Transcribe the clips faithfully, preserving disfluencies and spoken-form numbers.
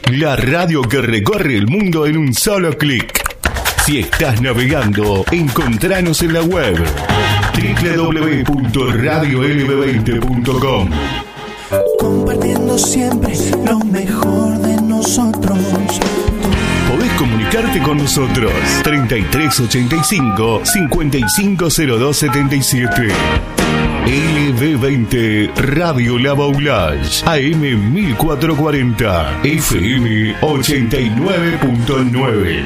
La radio que recorre el mundo en un solo clic. Si estás navegando, encontranos en la web doble u doble u doble u punto radio l b veinte punto com. Compartiendo siempre lo mejor de nosotros. Podés comunicarte con nosotros. treinta y tres ochenta y cinco, cincuenta y cinco cero dos setenta y siete. L B veinte Radio La Baulage, A M mil cuatrocientos cuarenta, F M ochenta y nueve punto nueve.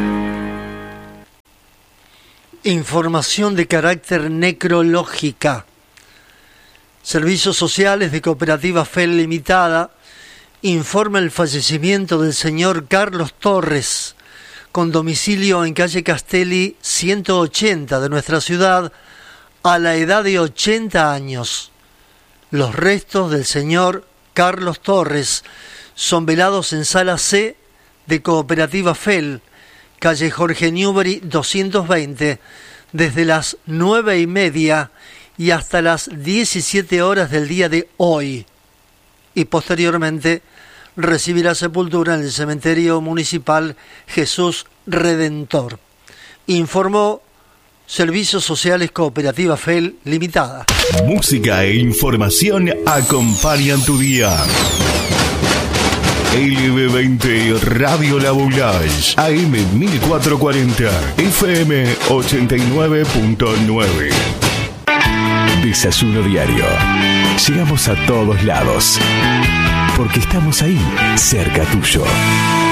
Información de carácter necrológica. Servicios Sociales de Cooperativa F E L Limitada informa el fallecimiento del señor Carlos Torres, con domicilio en calle Castelli ciento ochenta de nuestra ciudad, a la edad de ochenta años. Los restos del señor Carlos Torres son velados en sala C de Cooperativa F E L, calle Jorge Newbery doscientos veinte, desde las nueve y media y hasta las diecisiete horas del día de hoy, y posteriormente recibirá sepultura en el cementerio municipal Jesús Redentor. Informó Servicios Sociales Cooperativa F E L Limitada. Música e información acompañan tu día. L B veinte Radio La Baulage, A M mil cuatrocientos cuarenta, F M ochenta y nueve punto nueve. Desayuno diario. Llegamos a todos lados, porque estamos ahí, cerca tuyo.